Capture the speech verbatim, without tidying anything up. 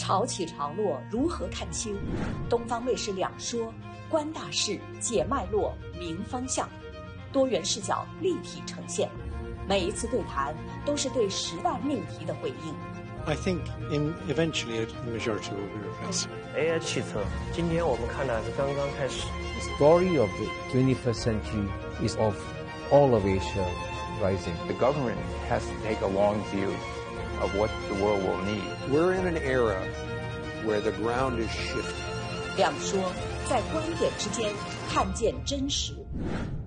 潮起潮落如何看清？东方卫视两说，观大事，解脉络，明方向，多元视角立体呈现。每一次对谈都是对时代命题的回应。 I think in eventually the majority will be replaced. A I 汽车，今天我们看的是刚刚开始。 The story of the twenty-first century is of all of Asia rising. The government has to take a long view of what the world will need. We're in an era where the ground is shifting. 两说，在观点之间看见真实。